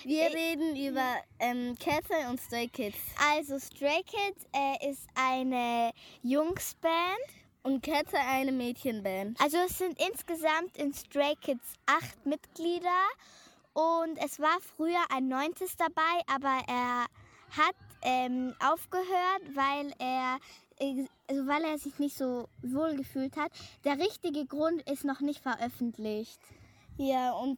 Wir reden über Catherine und Stray Kids. Also Stray Kids ist eine Jungsband. Und Catherine eine Mädchenband. Also es sind insgesamt in Stray Kids 8 Mitglieder. Und es war früher ein 9. dabei, aber er hat aufgehört, weil er sich nicht so wohl gefühlt hat. Der richtige Grund ist noch nicht veröffentlicht. Ja, und